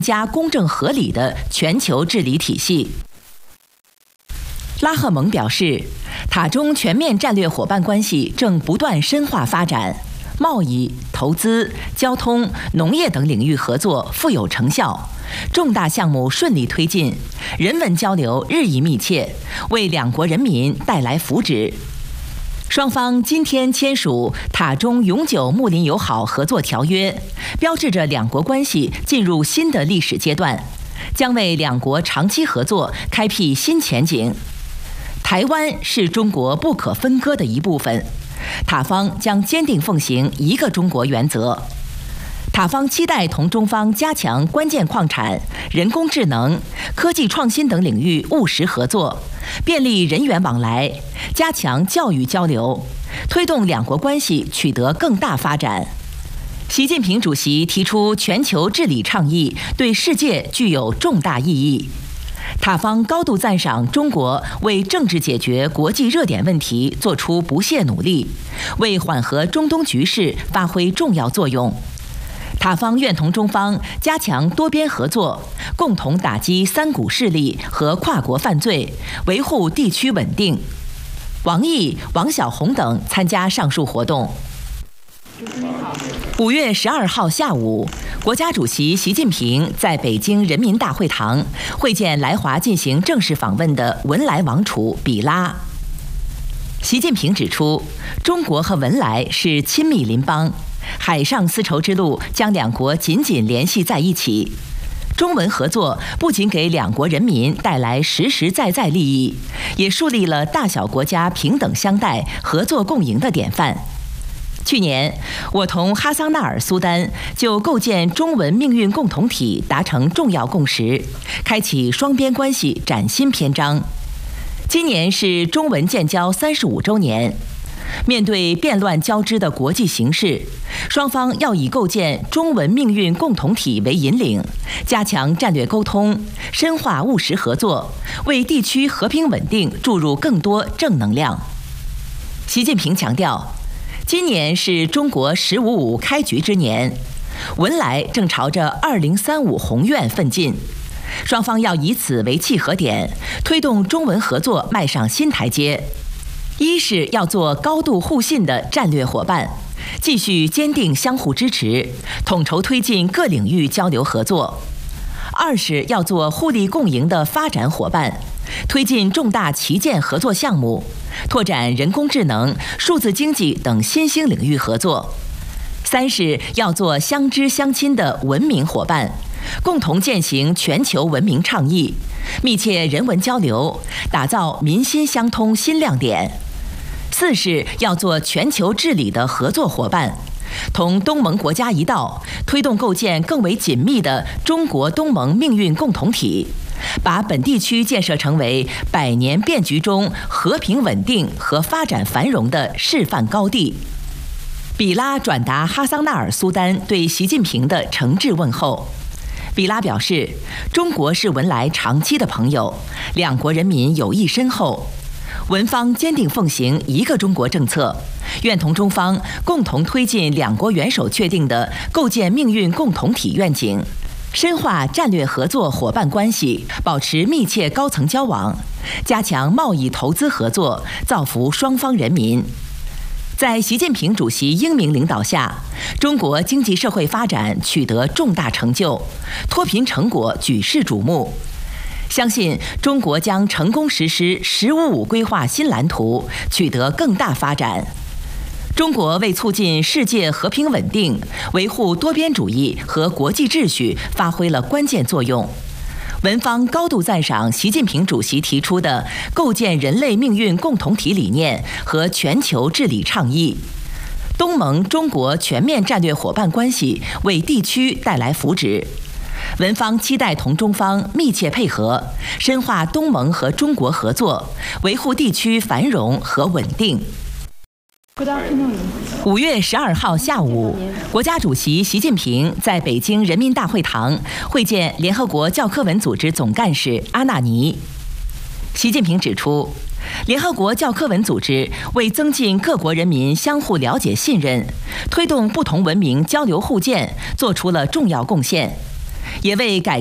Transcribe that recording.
加公正合理的全球治理体系。拉赫蒙表示，塔中全面战略伙伴关系正不断深化发展，贸易、投资、交通、农业等领域合作富有成效，重大项目顺利推进，人文交流日益密切，为两国人民带来福祉。双方今天签署塔中永久睦邻友好合作条约，标志着两国关系进入新的历史阶段，将为两国长期合作开辟新前景。台湾是中国不可分割的一部分，塔方将坚定奉行一个中国原则。塔方期待同中方加强关键矿产、人工智能、科技创新等领域务实合作，便利人员往来，加强教育交流，推动两国关系取得更大发展。习近平主席提出全球治理倡议，对世界具有重大意义。塔方高度赞赏中国为政治解决国际热点问题做出不懈努力，为缓和中东局势发挥重要作用。塔方愿同中方加强多边合作，共同打击三股势力和跨国犯罪，维护地区稳定。王毅、王晓红等参加上述活动。5月12号下午，国家主席习近平在北京人民大会堂会见来华进行正式访问的文莱王储比拉。习近平指出，中国和文莱是亲密邻邦，海上丝绸之路将两国紧紧联系在一起。中文合作不仅给两国人民带来实实在在利益，也树立了大小国家平等相待、合作共赢的典范。去年，我同哈桑纳尔苏丹就构建中文命运共同体达成重要共识，开启双边关系崭新篇章。今年是中文建交35周年。面对变乱交织的国际形势，双方要以构建中文命运共同体为引领，加强战略沟通，深化务实合作，为地区和平稳定注入更多正能量。习近平强调，今年是中国“15+5”开局之年，文莱正朝着2035宏愿奋进。双方要以此为契合点，推动中文合作迈上新台阶。一是要做高度互信的战略伙伴，继续坚定相互支持，统筹推进各领域交流合作；二是要做互利共赢的发展伙伴，推进重大旗舰合作项目，拓展人工智能、数字经济等新兴领域合作；三是要做相知相亲的文明伙伴，共同践行全球文明倡议，密切人文交流，打造民心相通新亮点；四是要做全球治理的合作伙伴，同东盟国家一道，推动构建更为紧密的中国东盟命运共同体，把本地区建设成为100年变局中和平稳定和发展繁荣的示范高地。比拉转达哈桑纳尔苏丹对习近平的诚挚问候。比拉表示，中国是文莱长期的朋友，两国人民友谊深厚。文方坚定奉行一个中国政策，愿同中方共同推进两国元首确定的构建命运共同体愿景，深化战略合作伙伴关系，保持密切高层交往，加强贸易投资合作，造福双方人民。在习近平主席英明领导下，中国经济社会发展取得重大成就，脱贫成果举世瞩目。相信中国将成功实施“15+5”规划新蓝图，取得更大发展。中国为促进世界和平稳定、维护多边主义和国际秩序发挥了关键作用。文方高度赞赏习近平主席提出的构建人类命运共同体理念和全球治理倡议。东盟中国全面战略伙伴关系为地区带来福祉。文方期待同中方密切配合，深化东盟和中国合作，维护地区繁荣和稳定。5月12号下午，国家主席习近平在北京人民大会堂会见联合国教科文组织总干事阿纳尼。习近平指出，联合国教科文组织为增进各国人民相互了解信任，推动不同文明交流互鉴，做出了重要贡献。 也为改